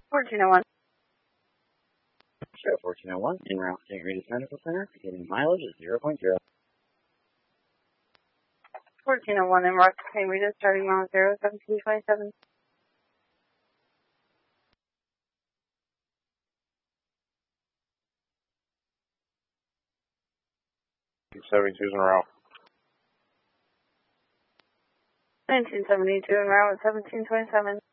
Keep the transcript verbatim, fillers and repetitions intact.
fourteen oh one. Show fourteen oh one, en route to Saint Rita's Medical Center, getting mileage at zero point zero. fourteen oh one, en route to Saint Rita's, starting mile zero, seventeen twenty-seven. seventy-two en route. nineteen seventy-two, en route at seventeen twenty-seven.